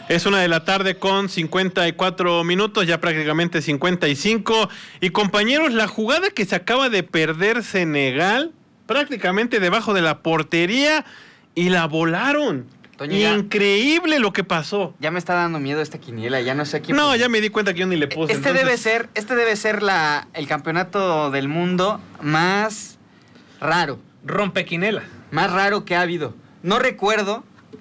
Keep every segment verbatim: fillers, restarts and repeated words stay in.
Es una de la tarde con cincuenta y cuatro minutos, ya prácticamente cincuenta y cinco. Y compañeros, la jugada que se acaba de perder Senegal, prácticamente debajo de la portería, y la volaron. Toño, Increíble ya, lo que pasó. Ya me está dando miedo esta quiniela, ya no sé a quién. No, ya me di cuenta que yo ni le puse. Este entonces... debe ser, este debe ser la, el campeonato del mundo más raro. Rompequinela. Más raro que ha habido. No recuerdo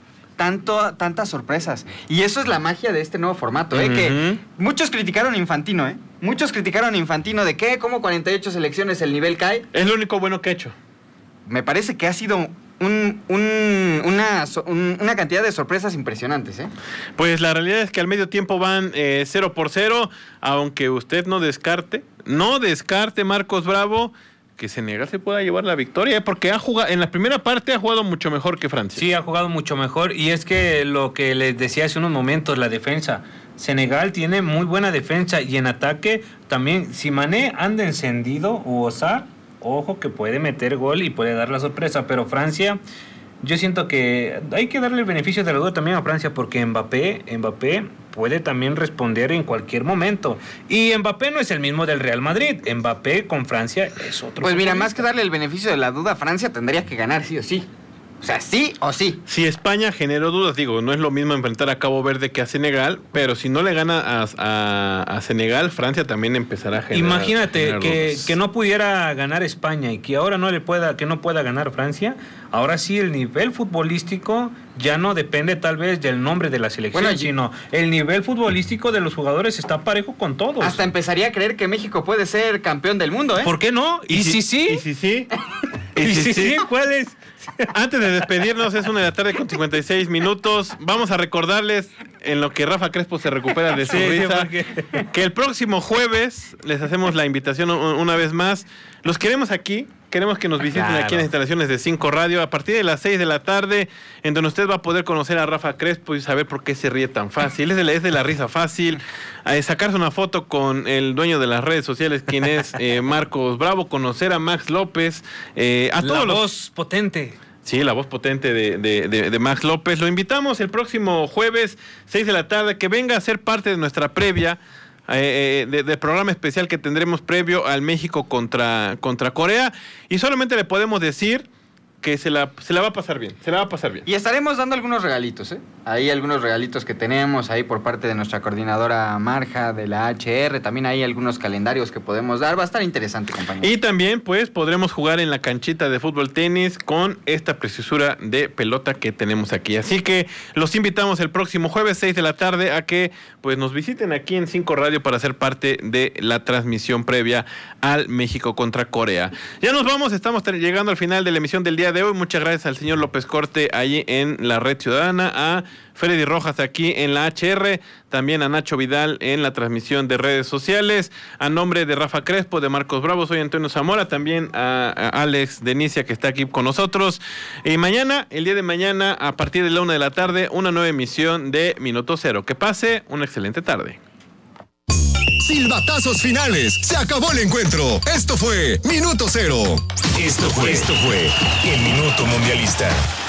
tanto, tantas sorpresas. Y eso es la magia de este nuevo formato, ¿eh? Uh-huh. Que muchos criticaron a Infantino, ¿eh? Muchos criticaron a Infantino de que, ¿cómo cuarenta y ocho selecciones el nivel cae? Es lo único bueno que ha hecho. Me parece que ha sido un, un, una, un, una cantidad de sorpresas impresionantes, ¿eh? Pues la realidad es que al medio tiempo van eh, cero por cero, aunque usted no descarte, no descarte, Marcos Bravo, que Senegal se pueda llevar la victoria, porque ha jugado, en la primera parte ha jugado mucho mejor que Francia. Sí, ha jugado mucho mejor, y es que lo que les decía hace unos momentos, la defensa. Senegal tiene muy buena defensa, y en ataque también, si Mané anda encendido, o Osa, ojo que puede meter gol y puede dar la sorpresa, pero Francia, yo siento que hay que darle el beneficio de la duda también a Francia, porque Mbappé, Mbappé puede también responder en cualquier momento. Y Mbappé no es el mismo del Real Madrid. Mbappé con Francia es otro. Pues mira, más que darle el beneficio de la duda, Francia tendría que ganar sí o sí. O sea, sí o sí. Si España generó dudas, digo, no es lo mismo enfrentar a Cabo Verde que a Senegal, pero si no le gana a, a, a Senegal, Francia también empezará a generar. Imagínate generar que, dudas. que no pudiera ganar España y que ahora no le pueda, que no pueda ganar Francia. Ahora sí, el nivel futbolístico ya no depende tal vez del nombre de la selección, bueno, sino el nivel futbolístico de los jugadores está parejo con todos. Hasta empezaría a creer que México puede ser campeón del mundo, ¿eh? ¿Por qué no? ¿Y, ¿Y si sí? ¿Y si sí? ¿Y si sí? ¿Cuál es? Antes de despedirnos, es una de la tarde con cincuenta y seis minutos. Vamos a recordarles, en lo que Rafa Crespo se recupera de su sí, risa, porque... que el próximo jueves les hacemos la invitación una vez más. Los queremos aquí. Queremos que nos visiten claro. aquí en las instalaciones de Cinco Radio a partir de las seis de la tarde, en donde usted va a poder conocer a Rafa Crespo y saber por qué se ríe tan fácil. Es de la, es de la risa fácil. Eh, sacarse una foto con el dueño de las redes sociales, quien es eh, Marcos Bravo, conocer a Max López. Eh, a la todos voz los... potente. Sí, la voz potente de, de, de, de Max López. Lo invitamos el próximo jueves, seis de la tarde, que venga a ser parte de nuestra previa. Eh, de, de programa especial que tendremos previo al México contra, contra Corea, y solamente le podemos decir que se la, se la va a pasar bien, se la va a pasar bien. Y estaremos dando algunos regalitos, ¿eh? Ahí algunos regalitos que tenemos ahí por parte de nuestra coordinadora Marja, de la H R, también hay algunos calendarios que podemos dar, va a estar interesante, compañero. Y también, pues, podremos jugar en la canchita de fútbol tenis con esta preciosura de pelota que tenemos aquí. Así que los invitamos el próximo jueves, seis de la tarde, a que, pues, nos visiten aquí en Cinco Radio para ser parte de la transmisión previa al México contra Corea. Ya nos vamos, estamos llegando al final de la emisión del día de hoy. Muchas gracias al señor López Corte allí en la Red Ciudadana, a Freddy Rojas aquí en la H R, también a Nacho Vidal en la transmisión de redes sociales. A nombre de Rafa Crespo, de Marcos Bravo, soy Antonio Zamora, también a, a Alex Denicia, que está aquí con nosotros. Y mañana, el día de mañana, a partir de la una de la tarde, una nueva emisión de Minuto Cero. Que pase una excelente tarde. Silbatazos finales. Se acabó el encuentro. Esto fue Minuto Cero. Esto fue, esto fue el Minuto Mundialista.